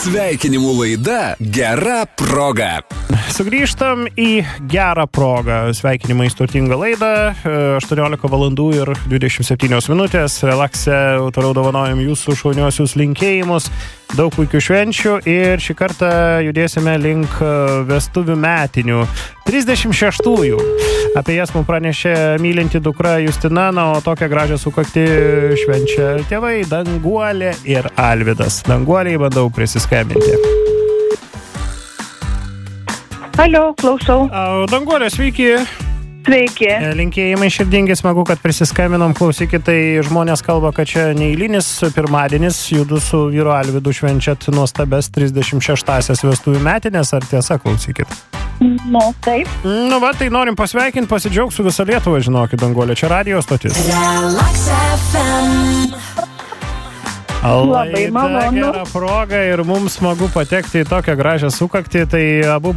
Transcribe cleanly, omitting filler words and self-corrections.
Sveikinimų laida Gera proga. Sugrįžtam į Gerą progą. Sveikinimai turtingą laidą. 18 valandų ir 27 minutės. Relakse toliau dovanojam jūsų šauniuosius linkėjimus. Daug puikių švenčių ir šį kartą judėsime link vestuvių metinių. 36-ųjų. Apie jas mums pranešė mylinti dukra Justina, o tokią gražią sukaktį švenčia tėvai Danguolė ir Alvydas. Danguoliai, bandau prisiskambinti. Alio, klausau. Danguolė, sveiki. Sveiki. Linkėjimai širdingi, smagu, kad prisiskambinom. Klausykit, tai žmonės kalba, kad čia neeilinis pirmadienis, judu su vyru Alvydu švenčiat nuostabes 36-asias vestuvių metinės, ar tiesa, klausykit? Nu, taip. Nu, va, tai norim pasveikinti, pasidžiaugti su visą Lietuvą, žinokit, Danguolė, čia radijo stotis. Relax FM. Labai malonu. Gera proga ir mums smagu patekti į tokią gražią sukaktį, tai abu